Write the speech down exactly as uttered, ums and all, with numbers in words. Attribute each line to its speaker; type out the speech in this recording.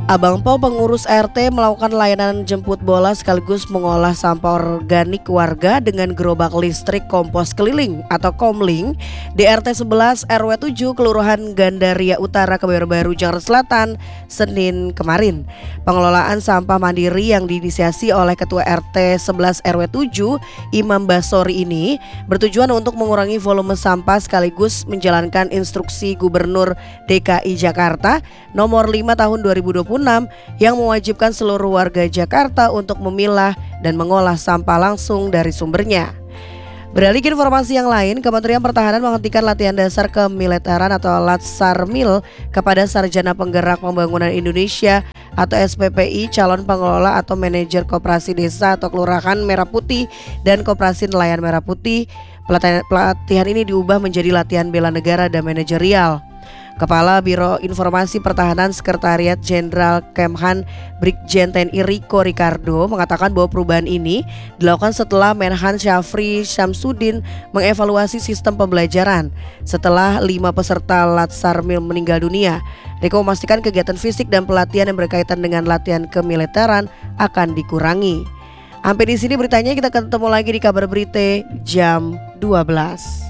Speaker 1: Abang Po, pengurus R T, melakukan layanan jemput bola sekaligus mengolah sampah organik warga dengan gerobak listrik kompos keliling atau komling di R T sebelas R W tujuh Kelurahan Gandaria Utara, Kebayoran Baru, Jakarta Selatan, Senin kemarin. Pengelolaan sampah mandiri yang diinisiasi oleh Ketua R T sebelas R W tujuh Imam Basori ini bertujuan untuk mengurangi volume sampah sekaligus menjalankan instruksi Gubernur D K I Jakarta nomor lima tahun dua ribu dua puluh enam yang mewajibkan seluruh warga Jakarta untuk memilah dan mengolah sampah langsung dari sumbernya. Beralih ke informasi yang lain, Kementerian Pertahanan menghentikan latihan dasar kemiliteran atau Latsarmil kepada Sarjana Penggerak Pembangunan Indonesia atau S P P I, calon pengelola atau manajer koperasi desa atau kelurahan Merah Putih dan koperasi nelayan Merah Putih. Pelatihan, pelatihan ini diubah menjadi latihan bela negara dan manajerial. Kepala Biro Informasi Pertahanan Sekretariat Jenderal Kemhan Brigjen T N I Riko Ricardo mengatakan bahwa perubahan ini dilakukan setelah Menhan Syafri Syamsuddin mengevaluasi sistem pembelajaran setelah lima peserta Latsarmil meninggal dunia. Riko memastikan kegiatan fisik dan pelatihan yang berkaitan dengan latihan kemiliteran akan dikurangi. Sampai di sini beritanya, kita ketemu lagi di Kabar Berita jam dua belas.